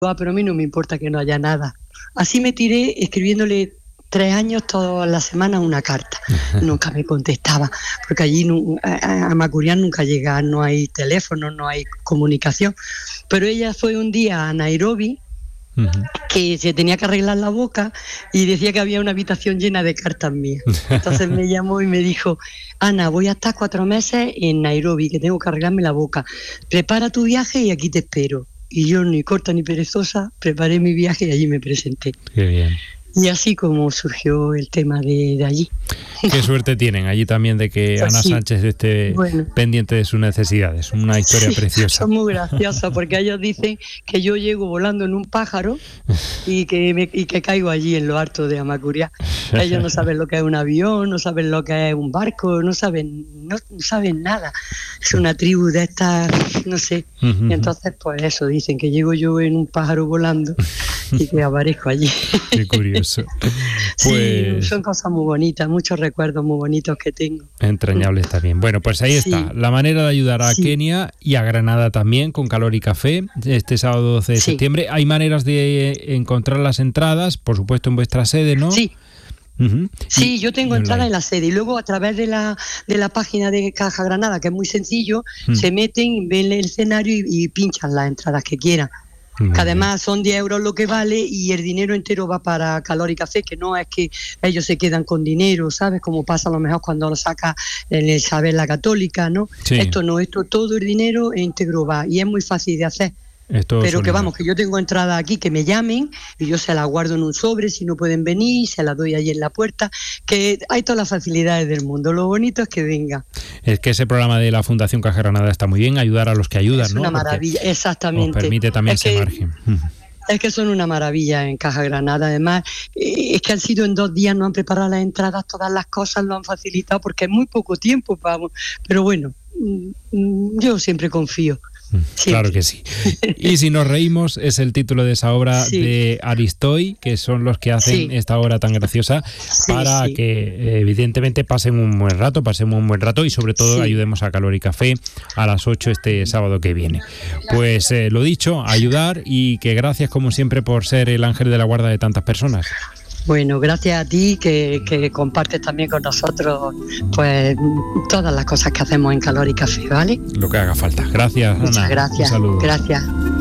pero a mí no me importa que no haya nada. Así me tiré escribiéndole 3 años todas las semanas una carta. Nunca me contestaba, porque allí a Macurián nunca llega, no hay teléfono, no hay comunicación. Pero ella fue un día a Nairobi, que se tenía que arreglar la boca y decía que había una habitación llena de cartas mías. Entonces me llamó y me dijo: Ana, voy a estar 4 meses en Nairobi, que tengo que arreglarme la boca. Prepara tu viaje y aquí te espero. Y yo, ni corta ni perezosa, preparé mi viaje y allí me presenté. Qué bien. Y así como surgió el tema de allí. Qué suerte tienen allí también de que Pues Ana sí. Sánchez esté pendiente de sus necesidades. Una historia preciosa. Son muy graciosas porque ellos dicen que yo llego volando en un pájaro y que caigo allí en lo alto de Amacuriá. Ellos no saben lo que es un avión, no saben lo que es un barco, no saben nada. Es una tribu de estas, no sé. Y entonces, pues eso, dicen que llego yo en un pájaro volando y que aparezco allí. Qué curioso. Pues, sí, son cosas muy bonitas, muchos recuerdos muy bonitos que tengo. Entrañables también. Bueno, pues ahí está, la manera de ayudar a Kenia y a Granada también con Calor y Café este sábado 12 de septiembre. Hay maneras de encontrar las entradas, por supuesto en vuestra sede, ¿no? Sí. Sí, yo tengo entrada en la sede y luego a través de la página de Caja Granada, que es muy sencillo, se meten, ven el escenario y pinchan las entradas que quieran. Que además son 10 euros lo que vale y el dinero entero va para Calor y Café, que no es que ellos se quedan con dinero, ¿sabes? Como pasa a lo mejor cuando lo saca en el Saber la Católica, ¿no? Sí. Esto no, todo el dinero íntegro va y es muy fácil de hacer. Pero que vamos, que yo tengo entrada aquí, que me llamen y yo se la guardo en un sobre, si no pueden venir, se la doy ahí en la puerta, que hay todas las facilidades del mundo, lo bonito es que venga. Es que ese programa de la Fundación Caja Granada está muy bien, ayudar a los que ayudan, es ¿no? una maravilla, exactamente. Nos permite también ese margen. Es que son una maravilla en Caja Granada, además es que han sido en 2 días, no han preparado las entradas, todas las cosas lo han facilitado porque es muy poco tiempo, pero bueno, yo siempre confío. Claro que sí. Y si nos reímos es el título de esa obra de Aristoy, que son los que hacen esta obra tan graciosa para que evidentemente pasemos un buen rato y sobre todo ayudemos a Calor y Café a las 8 este sábado que viene. Pues lo dicho, ayudar y que gracias como siempre por ser el ángel de la guarda de tantas personas. Bueno, gracias a ti que compartes también con nosotros pues todas las cosas que hacemos en Calor y Café, ¿vale? Lo que haga falta. Gracias, Ana. Muchas gracias. Un saludo. Gracias.